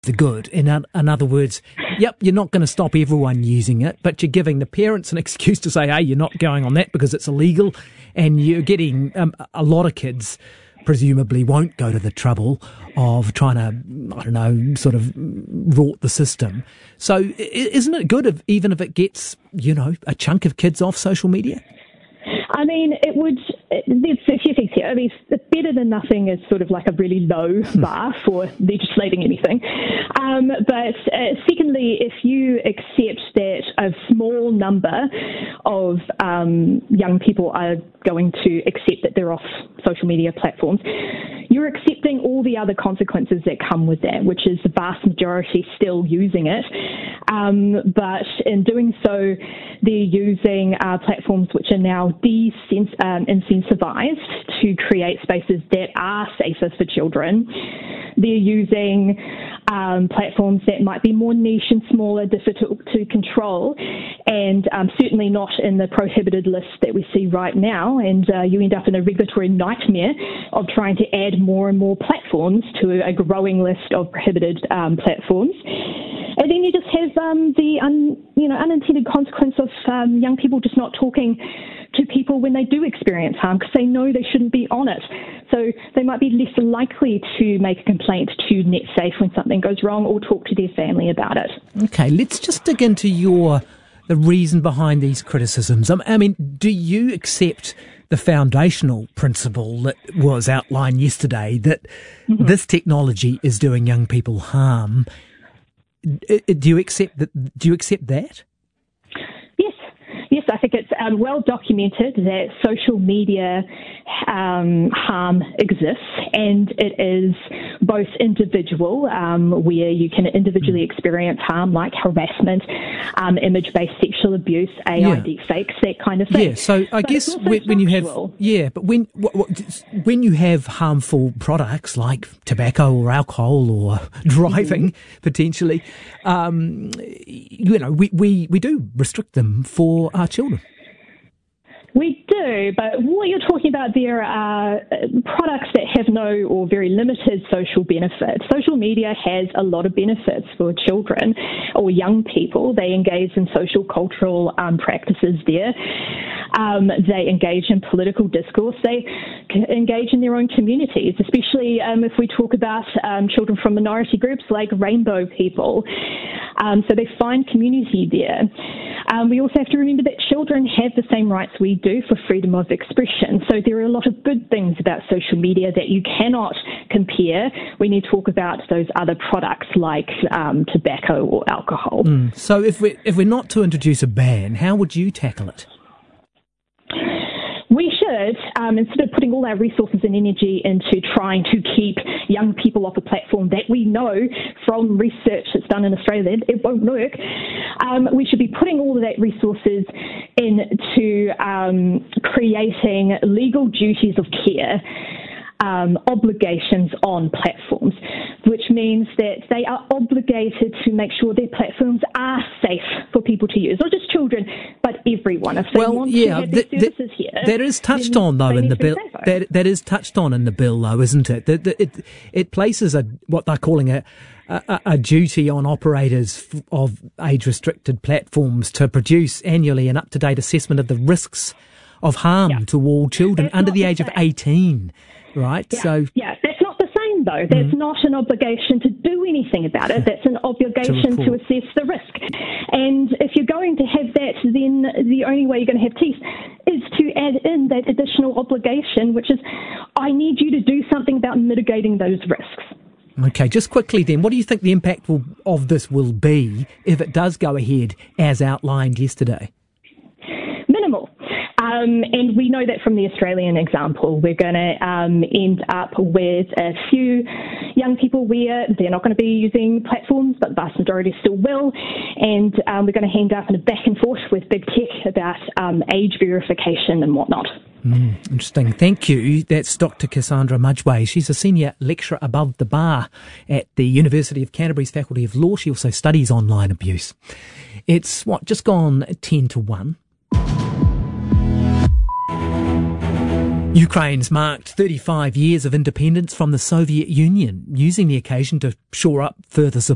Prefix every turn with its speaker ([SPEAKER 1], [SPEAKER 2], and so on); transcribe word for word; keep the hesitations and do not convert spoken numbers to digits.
[SPEAKER 1] the good. In, in other words, yep, you're not going to stop everyone using it, but you're giving the parents an excuse to say, hey, you're not going on that because it's illegal, and you're getting um, a lot of kids presumably won't go to the trouble of trying to, I don't know, sort of rort the system. So isn't it good if, even if it gets, you know, a chunk of kids off social media?
[SPEAKER 2] I mean, it would, there's a few things here. I mean, better than nothing is sort of like a really low bar for legislating anything. Um, but uh, secondly, if you accept that a small number of um, young people are going to accept that they're off social media platforms, you're accepting all the other consequences that come with that, which is the vast majority still using it. Um, but in doing so, they're using uh, platforms which are now desens- um, incentivized to create spaces that are safer for children. They're using um, platforms that might be more niche and smaller, difficult to control, and um, certainly not in the prohibited list that we see right now. And uh, you end up in a regulatory nightmare of trying to add more and more platforms to a growing list of prohibited um, platforms. And then you just have um, the un, you know unintended consequence of um, young people just not talking to people when they do experience harm because they know they shouldn't be on it. So they might be less likely to make a complaint to NetSafe when something goes wrong or talk to their family about it.
[SPEAKER 1] Okay, let's just dig into your the reason behind these criticisms. I mean, do you accept the foundational principle that was outlined yesterday that mm-hmm. this technology is doing young people harm? Do you accept that? Do you accept that?
[SPEAKER 2] Yes, yes. I think it's um, well documented that social media um, harm exists, and it is both individual, um, where you can individually experience harm, like harassment, um, image-based sexual abuse, A I
[SPEAKER 1] yeah.
[SPEAKER 2] deepfakes, that kind of thing.
[SPEAKER 1] Yeah. So I
[SPEAKER 2] but
[SPEAKER 1] guess when, when you have yeah, but when what, what, when you have harmful products like tobacco or alcohol or driving mm-hmm. potentially, um, you know, we, we, we do restrict them for our children.
[SPEAKER 2] We do, but what you're talking about there are products that have no or very limited social benefit. Social media has a lot of benefits for children or young people. They engage in social cultural um, practices there. Um, they engage in political discourse. They engage in their own communities, especially um, if we talk about um, children from minority groups like rainbow people. Um, so they find community there. Um, we also have to remember that children have the same rights we do for freedom of expression. So there are a lot of good things about social media that you cannot compare when you talk about those other products like um, tobacco or alcohol.
[SPEAKER 1] Mm. So if we if we're not to introduce a ban, how would you tackle it?
[SPEAKER 2] We should, um, instead of putting all our resources and energy into trying to keep young people off a platform that we know from research that's done in Australia that it won't work, um, we should be putting all of that resources into um, creating legal duties of care, um, obligations on platforms, which means that they are obligated to make sure their platforms are safe for people to use, not just children, but everyone. If they
[SPEAKER 1] well,
[SPEAKER 2] want
[SPEAKER 1] yeah,
[SPEAKER 2] to have their
[SPEAKER 1] th-
[SPEAKER 2] services
[SPEAKER 1] th-
[SPEAKER 2] here,
[SPEAKER 1] that is touched on though in the bill. That that is touched on in the bill, though, isn't it? That it it places a what they're calling a. A, a duty on operators of age-restricted platforms to produce annually an up-to-date assessment of the risks of harm yeah. to all children that's under the age the of eighteen, right?
[SPEAKER 2] Yeah.
[SPEAKER 1] So
[SPEAKER 2] yeah, that's not the same, though. That's mm-hmm. not an obligation to do anything about it. That's an obligation to, to assess the risk. And if you're going to have that, then the only way you're going to have teeth is to add in that additional obligation, which is, I need you to do something about mitigating those risks.
[SPEAKER 1] Okay, just quickly then, what do you think the impact will, of this will be if it does go ahead as outlined yesterday?
[SPEAKER 2] Minimal. Um, and we know that from the Australian example. We're going to um, end up with a few young people where they're not going to be using platforms, but the vast majority still will. And um, we're going to end up in a back and forth with big tech about um, age verification and whatnot.
[SPEAKER 1] Mm, interesting. Thank you. That's Doctor Cassandra Mudgway. She's a senior lecturer above the bar at the University of Canterbury's Faculty of Law. She also studies online abuse. It's, what, just gone ten to one. Ukraine's marked thirty-five years of independence from the Soviet Union, using the occasion to shore up further support